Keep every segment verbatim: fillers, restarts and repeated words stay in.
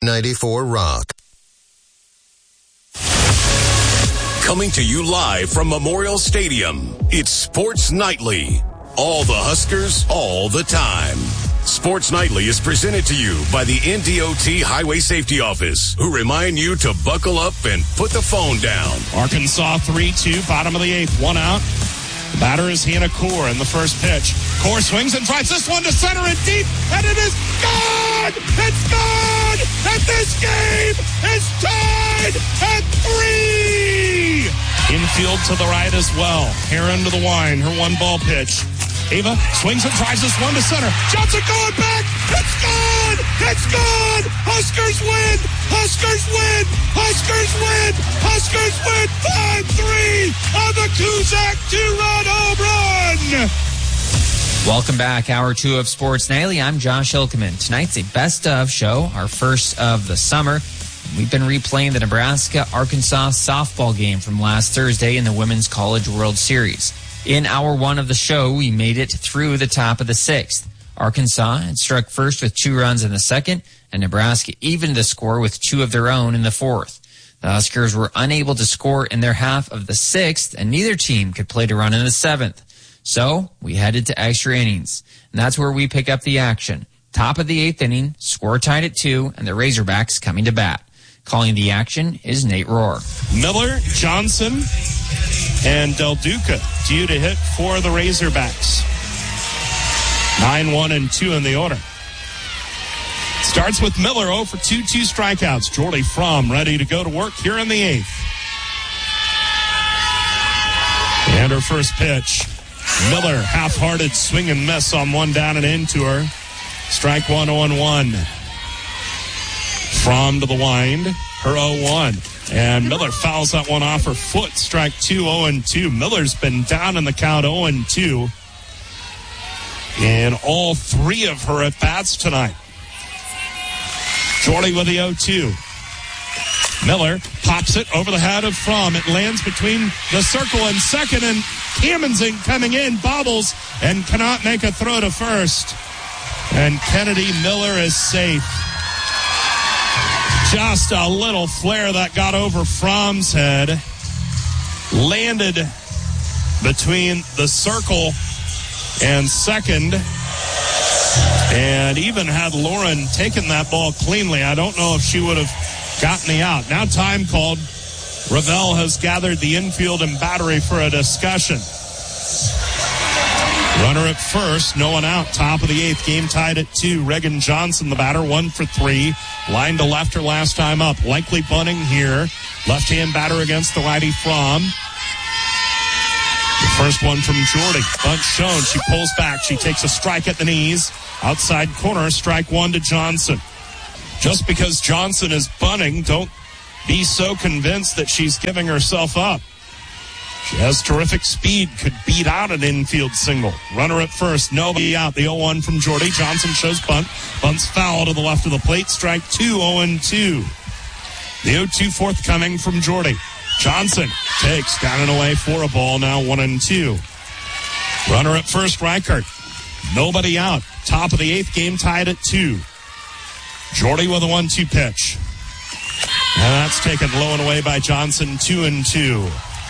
ninety-four Rock. Coming to you live from Memorial Stadium, it's Sports Nightly. All the Huskers, all the time. Sports Nightly is presented to you by the N D O T Highway Safety Office, who remind you to buckle up and put the phone down. Arkansas three two, bottom of the eighth, one out. The batter is Hannah Core in the first pitch. Core swings and drives this one to center and deep, and it is gone! It's gone! And this game is tied at three! Infield to the right as well. Heron to the wine, her one ball pitch. Ava swings and drives this one to center. Johnson going back. It's gone. It's gone. Huskers win. Huskers win. Huskers win. Huskers win. five three on the Cusack two-run home run. Welcome back. Hour two of Sports Nightly. I'm Josh Ilkeman. Tonight's a best of show, our first of the summer. We've been replaying the Nebraska-Arkansas softball game from last Thursday in the Women's College World Series. In hour one of the show, we made it through the top of the sixth. Arkansas had struck first with two runs in the second, and Nebraska evened the score with two of their own in the fourth. The Huskers were unable to score in their half of the sixth, and neither team could play to run in the seventh. So we headed to extra innings, and that's where we pick up the action. Top of the eighth inning, score tied at two, and the Razorbacks coming to bat. Calling the action is Nate Rohr. Miller, Johnson, and Del Duca due to hit for the Razorbacks. nine one and two in the order. Starts with Miller, oh for two, two strikeouts. Jordy Fromm ready to go to work here in the eighth. And her first pitch. Miller, half-hearted swing and miss on one down and into her. Strike one, oh and one. Fromm to the wind, her oh one. And Miller fouls that one off her foot. Strike two, oh and two. Miller's been down in the count oh and two in all three of her at-bats tonight. Jordy with the oh two. Miller pops it over the head of Fromm. It lands between the circle and second, and Kamenzing coming in, bobbles, and cannot make a throw to first. And Kennedy Miller is safe. Just a little flare that got over Fromm's head. Landed between the circle and second. And even had Lauren taken that ball cleanly, I don't know if she would have gotten the out. Now time called. Ravel has gathered the infield and battery for a discussion. Runner at first, no one out. Top of the eighth, game tied at two. Reagan Johnson, the batter, one for three. Line to left her last time up. Likely bunting here. Left-hand batter against the righty Fromm. The first one from Jordy. Bunt shown. She pulls back. She takes a strike at the knees. Outside corner, strike one to Johnson. Just because Johnson is bunting, don't be so convinced that she's giving herself up. She has terrific speed, could beat out an infield single. Runner at first, nobody out. The oh one from Jordy. Johnson shows bunt. Bunt's foul to the left of the plate. Strike two, oh and two. The oh two forthcoming from Jordy. Johnson takes down and away for a ball, now one and two. Runner at first, Reichert. Nobody out. Top of the eighth, game tied at two. Jordy with a one two pitch. And that's taken low and away by Johnson, two and two.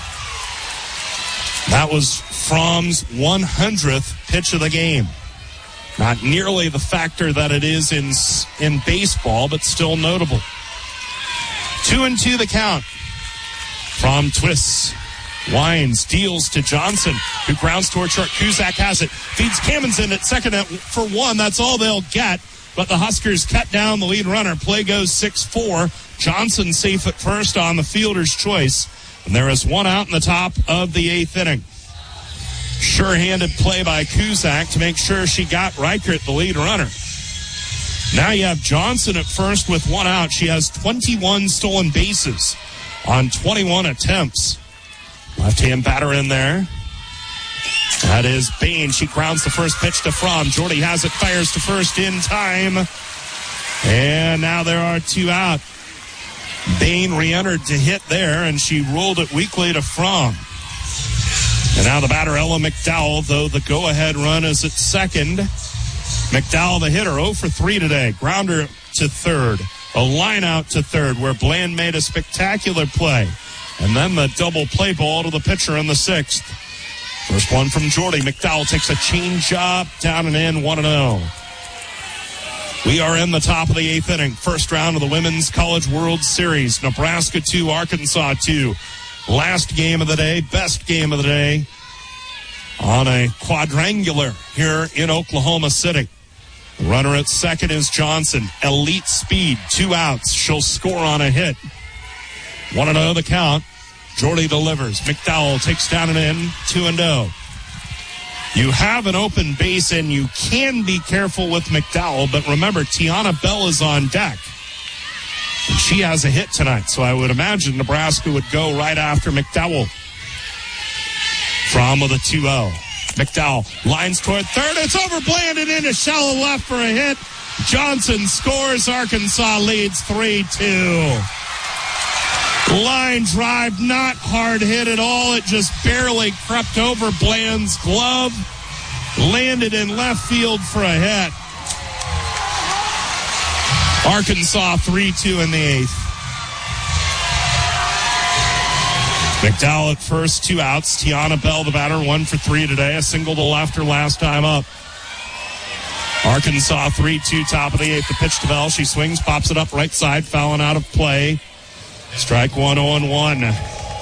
That was Fromm's one hundredth pitch of the game. Not nearly the factor that it is in in baseball, but still notable. Two and two the count. Fromm twists, winds, deals to Johnson, who grounds toward short. Cusack has it, feeds Kamenzin at second for one. That's all they'll get. But the Huskers cut down the lead runner. Play goes six four. Johnson safe at first on the fielder's choice. And there is one out in the top of the eighth inning. Sure-handed play by Cusack to make sure she got Reichert, the lead runner. Now you have Johnson at first with one out. She has twenty-one stolen bases on twenty-one attempts. Left-hand batter in there. That is Bain. She grounds the first pitch to Fromm. Jordy has it, fires to first in time. And now there are two out. Bain re-entered to hit there, and she rolled it weakly to Fromm. And now the batter, Ella McDowell, though the go-ahead run is at second. McDowell, the hitter, oh for three today. Grounder to third. A line out to third where Bland made a spectacular play. And then the double play ball to the pitcher in the sixth. First one from Jordy. McDowell takes a change up, down and in, one and oh. We are in the top of the eighth inning. First round of the Women's College World Series. Nebraska two, Arkansas two. Last game of the day, best game of the day on a quadrangular here in Oklahoma City. The runner at second is Johnson. Elite speed, two outs. She'll score on a hit. one and oh the count. Jordy delivers. McDowell takes down and in, two and oh. You have an open base, and you can be careful with McDowell, but remember, Tiana Bell is on deck. And she has a hit tonight, so I would imagine Nebraska would go right after McDowell. Fromm with a two oh. McDowell lines toward third. It's over Bland and into shallow left for a hit. Johnson scores. Arkansas leads three two. Line drive, not hard hit at all. It just barely crept over Bland's glove. Landed in left field for a hit. Arkansas three two in the eighth. McDowell at first, two outs. Tiana Bell, the batter, one for three today. A single to left her last time up. Arkansas three two, top of the eighth. The pitch to Bell. She swings, pops it up right side, fouling out of play. Strike one, oh and one. The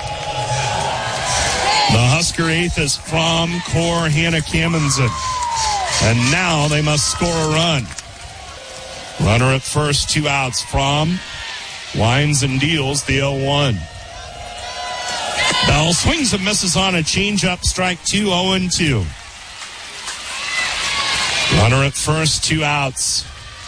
Husker eighth is from Core Hannah Kamenzen. And now they must score a run. Runner at first, two outs. From lines and deals the oh one. Bell swings and misses on a changeup. Strike two, oh and two. Runner at first, two outs.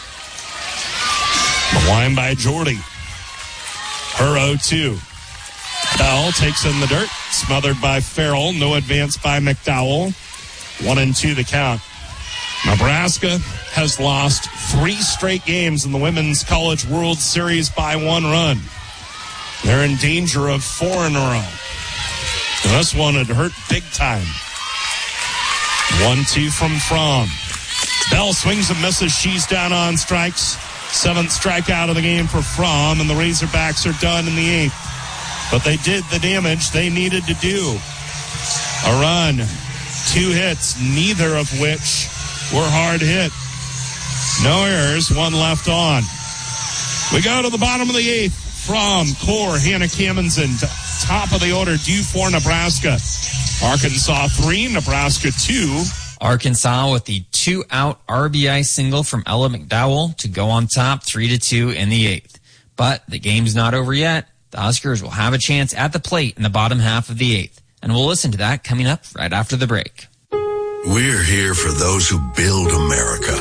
The line by Jordy. Her oh two. Bell takes in the dirt. Smothered by Farrell. No advance by McDowell. One and two the count. Nebraska has lost three straight games in the Women's College World Series by one run. They're in danger of four in a row. And this one had hurt big time. One two from Fromm. Bell swings and misses. She's down on strikes. Seventh strikeout of the game for Fromm, and the Razorbacks are done in the eighth. But they did the damage they needed to do. A run, two hits, neither of which were hard hit. No errors, one left on. We go to the bottom of the eighth. Fromm, Core, Hannah Kamenzen, top of the order, due for Nebraska. Arkansas three, Nebraska two. Arkansas with the two-out R B I single from Ella McDowell to go on top three to two in the eighth. But the game's not over yet. The Huskers will have a chance at the plate in the bottom half of the eighth. And we'll listen to that coming up right after the break. We're here for those who build America.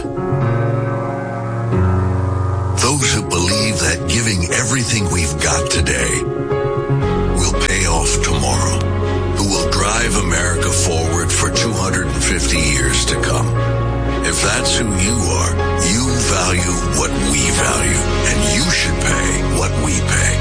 Those who believe that giving everything we've got today will pay off tomorrow. Who will drive America forward for two hundred fifty years to come. If that's who you are, you value what we value, and you should pay what we pay.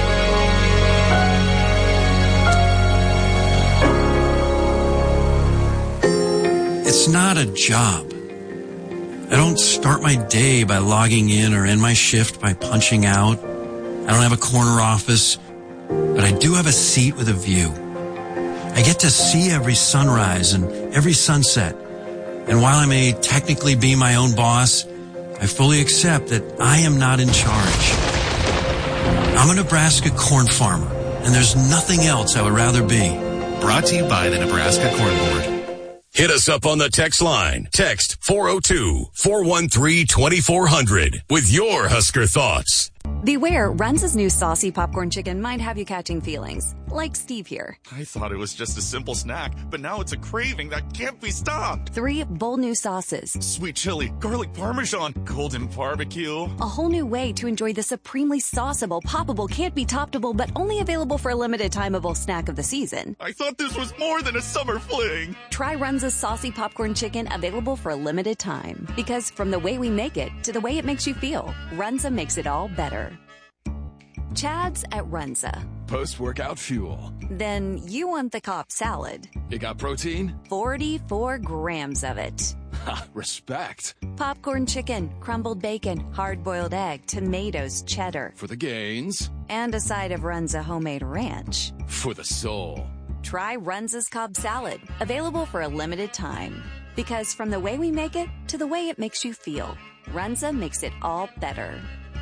It's not a job. I don't start my day by logging in or end my shift by punching out. I don't have a corner office, but I do have a seat with a view. I get to see every sunrise and every sunset. And while I may technically be my own boss, I fully accept that I am not in charge. I'm a Nebraska corn farmer, and there's nothing else I would rather be. Brought to you by the Nebraska Corn Board. Hit us up on the text line. Text four oh two, four one three, two four zero zero with your Husker thoughts. Beware, Runza's new saucy popcorn chicken might have you catching feelings. Like Steve here. I thought it was just a simple snack, but now it's a craving that can't be stopped. Three bold new sauces. Sweet chili, garlic parmesan, golden barbecue. A whole new way to enjoy the supremely sauceable, poppable, can't be toppable, but only available for a limited timeable snack of the season. I thought this was more than a summer fling. Try Runza's saucy popcorn chicken, available for a limited time. Because from the way we make it to the way it makes you feel, Runza makes it all better. Chad's at Runza. Post-workout fuel. Then you want the Cobb salad. It got protein? forty-four grams of it. Respect. Popcorn chicken, crumbled bacon, hard-boiled egg, tomatoes, cheddar. For the gains. And a side of Runza homemade ranch. For the soul. Try Runza's Cobb Salad, available for a limited time. Because from the way we make it to the way it makes you feel, Runza makes it all better.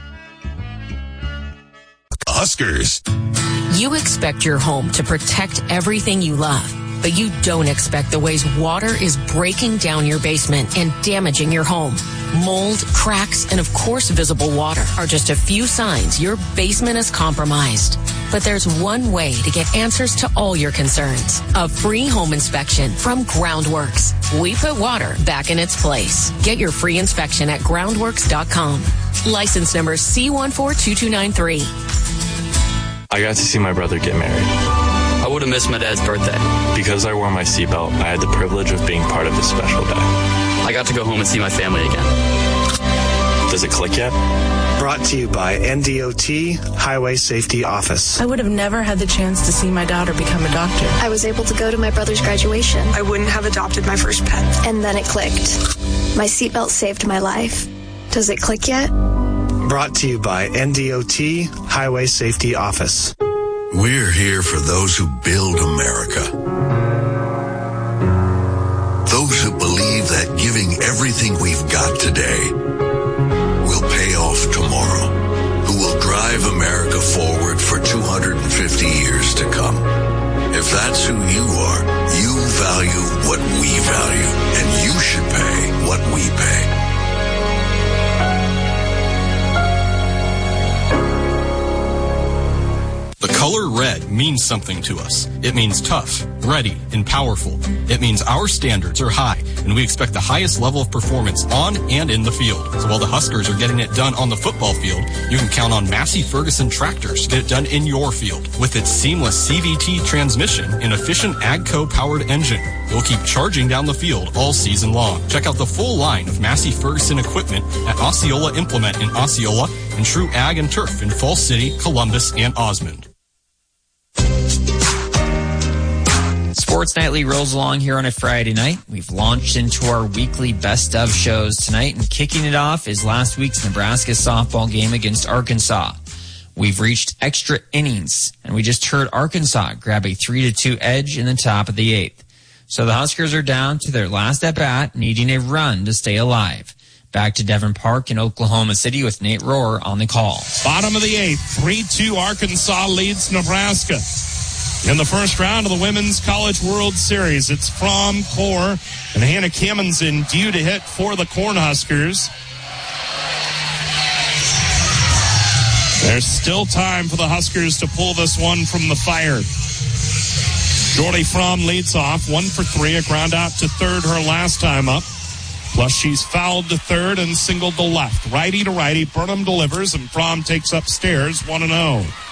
Huskers. You expect your home to protect everything you love, but you don't expect the ways water is breaking down your basement and damaging your home. Mold, cracks, and of course visible water are just a few signs your basement is compromised. But there's one way to get answers to all your concerns. A free home inspection from Groundworks. We put water back in its place. Get your free inspection at groundworks dot com. License number C one four two two nine three. I got to see my brother get married. I would have missed my dad's birthday. Because I wore my seatbelt, I had the privilege of being part of this special day. I got to go home and see my family again. Does it click yet? Brought to you by N D O T Highway Safety Office. I would have never had the chance to see my daughter become a doctor. I was able to go to my brother's graduation. I wouldn't have adopted my first pet. And then it clicked. My seatbelt saved my life. Does it click yet? Brought to you by N D O T Highway Safety Office. We're here for those who build America. Those who believe that giving everything we've got today will pay off tomorrow. Who will drive America forward for two hundred fifty years to come. If that's who you are, you value what we value, and you should pay what we pay. The color red means something to us. It means tough, ready, and powerful. It means our standards are high, and we expect the highest level of performance on and in the field. So while the Huskers are getting it done on the football field, you can count on Massey Ferguson tractors to get it done in your field. With its seamless C V T transmission and efficient AGCO-powered engine, you'll keep charging down the field all season long. Check out the full line of Massey Ferguson equipment at Osceola Implement in Osceola and True Ag and Turf in Falls City, Columbus, and Osmond. Sports Nightly rolls along here on a Friday night. We've launched into our weekly best of shows tonight, and kicking it off is last week's Nebraska softball game against Arkansas. We've reached extra innings, and we just heard Arkansas grab a three to two edge in the top of the eighth. So the Huskers are down to their last at bat, needing a run to stay alive. Back to Devon Park in Oklahoma City with Nate Rohr on the call. Bottom of the eighth, three two Arkansas leads Nebraska. In the first round of the Women's College World Series, it's Fromm, Core, and Hannah Kimmonson due to hit for the Cornhuskers. There's still time for the Huskers to pull this one from the fire. Jordy Fromm leads off, one for three, a ground out to third her last time up. Plus, she's fouled to third and singled to left. Righty to righty, Burnham delivers, and Fromm takes upstairs one and oh.